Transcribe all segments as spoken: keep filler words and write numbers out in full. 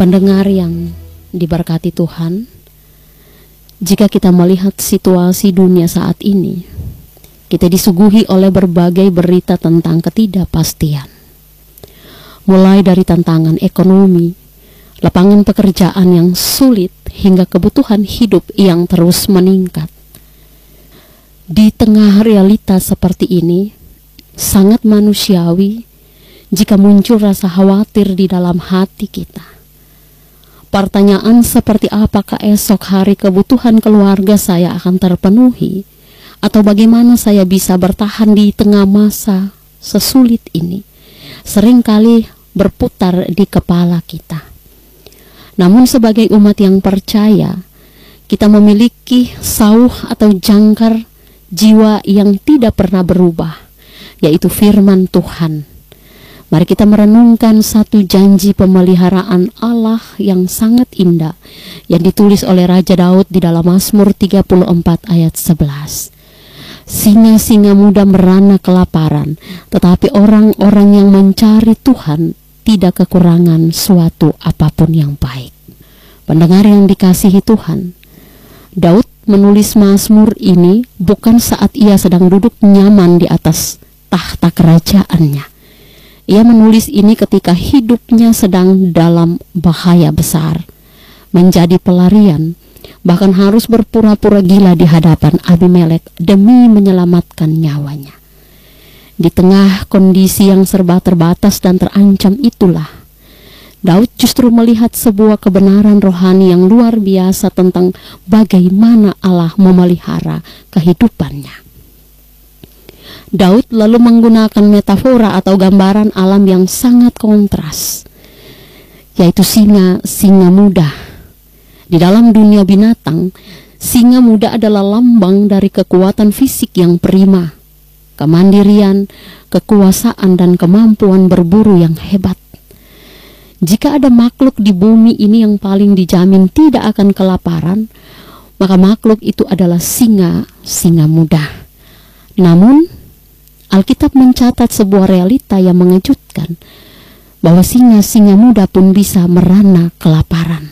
Pendengar yang diberkati Tuhan, jika kita melihat situasi dunia saat ini, kita disuguhi oleh berbagai berita tentang ketidakpastian. Mulai dari tantangan ekonomi, lapangan pekerjaan yang sulit, hingga kebutuhan hidup yang terus meningkat. Di tengah realitas seperti ini, sangat manusiawi jika muncul rasa khawatir di dalam hati kita. Pertanyaan seperti apakah esok hari kebutuhan keluarga saya akan terpenuhi, atau bagaimana saya bisa bertahan di tengah masa sesulit ini, seringkali berputar di kepala kita. Namun sebagai umat yang percaya, kita memiliki sauh atau jangkar jiwa yang tidak pernah berubah, yaitu firman Tuhan. Mari kita merenungkan satu janji pemeliharaan Allah yang sangat indah yang ditulis oleh Raja Daud di dalam Mazmur tiga puluh empat ayat sebelas. Singa-singa muda merana kelaparan, tetapi orang-orang yang mencari Tuhan tidak kekurangan suatu apapun yang baik. Pendengar yang dikasihi Tuhan, Daud menulis Mazmur ini bukan saat ia sedang duduk nyaman di atas tahta kerajaannya. Ia menulis ini ketika hidupnya sedang dalam bahaya besar, menjadi pelarian, bahkan harus berpura-pura gila di hadapan Abimelek demi menyelamatkan nyawanya. Di tengah kondisi yang serba terbatas dan terancam itulah, Daud justru melihat sebuah kebenaran rohani yang luar biasa tentang bagaimana Allah memelihara kehidupannya. Daud lalu menggunakan metafora atau gambaran alam yang sangat kontras, yaitu singa-singa muda. Di dalam dunia binatang, singa muda adalah lambang dari kekuatan fisik yang prima, kemandirian, kekuasaan, dan kemampuan berburu yang hebat. Jika ada makhluk di bumi ini yang paling dijamin tidak akan kelaparan, maka makhluk itu adalah singa-singa muda. Namun, Alkitab mencatat sebuah realita yang mengejutkan, bahwa singa-singa muda pun bisa merana kelaparan.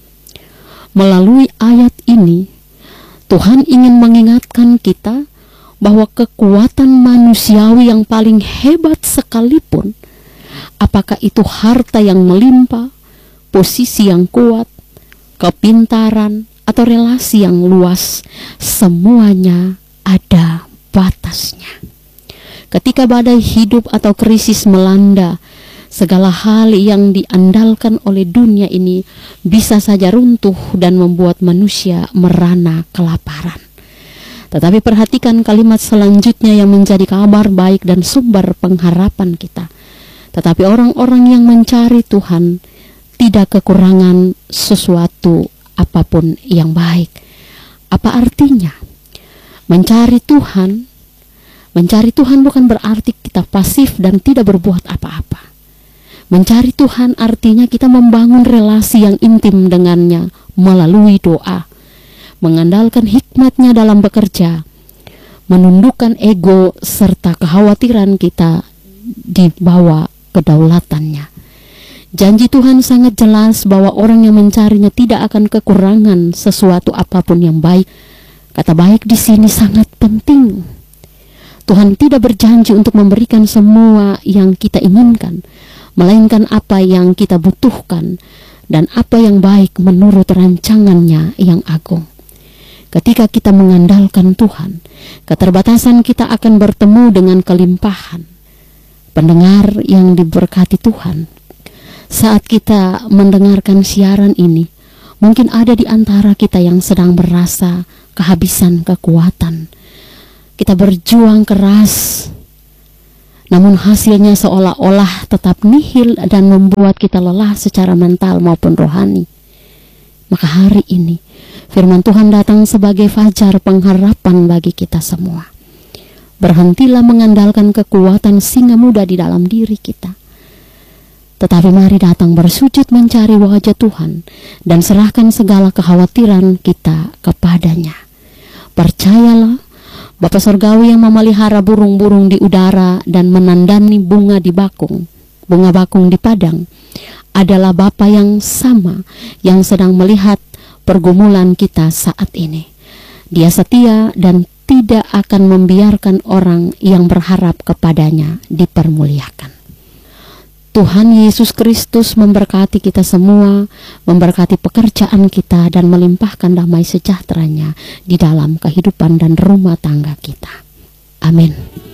Melalui ayat ini, Tuhan ingin mengingatkan kita bahwa kekuatan manusiawi yang paling hebat sekalipun, apakah itu harta yang melimpah, posisi yang kuat, kepintaran, atau relasi yang luas, semuanya ada batasnya. Ketika badai hidup atau krisis melanda, segala hal yang diandalkan oleh dunia ini bisa saja runtuh dan membuat manusia merana kelaparan. Tetapi perhatikan kalimat selanjutnya yang menjadi kabar baik dan sumber pengharapan kita. Tetapi orang-orang yang mencari Tuhan tidak kekurangan sesuatu apapun yang baik. Apa artinya? Mencari Tuhan Mencari Tuhan bukan berarti kita pasif dan tidak berbuat apa-apa. Mencari Tuhan artinya kita membangun relasi yang intim dengannya melalui doa, mengandalkan hikmat-Nya dalam bekerja, menundukkan ego serta kekhawatiran kita di bawah kedaulatan-Nya. Janji Tuhan sangat jelas bahwa orang yang mencarinya tidak akan kekurangan sesuatu apapun yang baik. Kata baik di sini sangat penting. Tuhan tidak berjanji untuk memberikan semua yang kita inginkan, melainkan apa yang kita butuhkan dan apa yang baik menurut rancangan-Nya yang agung. Ketika kita mengandalkan Tuhan, keterbatasan kita akan bertemu dengan kelimpahan. Pendengar yang diberkati Tuhan, saat kita mendengarkan siaran ini, mungkin ada di antara kita yang sedang merasa kehabisan kekuatan. Kita berjuang keras, namun hasilnya seolah-olah tetap nihil dan membuat kita lelah secara mental maupun rohani. Maka hari ini, firman Tuhan datang sebagai fajar pengharapan bagi kita semua. Berhentilah mengandalkan kekuatan singa muda di dalam diri kita. Tetapi mari datang bersujud mencari wajah Tuhan dan serahkan segala kekhawatiran kita kepadanya. Percayalah, Bapa Surgawi yang memelihara burung-burung di udara dan menandani bunga di bakung, bunga bakung di padang, adalah Bapa yang sama yang sedang melihat pergumulan kita saat ini. Dia setia dan tidak akan membiarkan orang yang berharap kepadanya dipermuliakan. Tuhan Yesus Kristus memberkati kita semua, memberkati pekerjaan kita, dan melimpahkan damai sejahtera-Nya di dalam kehidupan dan rumah tangga kita. Amin.